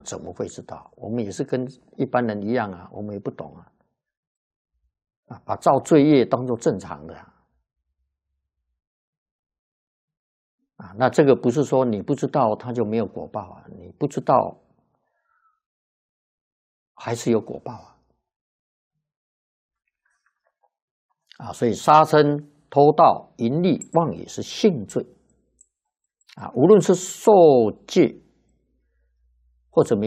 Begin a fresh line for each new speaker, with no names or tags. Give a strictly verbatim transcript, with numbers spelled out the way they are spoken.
怎么会知道？我们也是跟一般人一样啊，我们也不懂啊，啊，把造罪业当作正常的啊，啊，那这个不是说你不知道它就没有果报啊，你不知道还是有果报啊，啊，所以杀生、偷盗、淫利、妄语是性罪，啊，无论是受戒或者没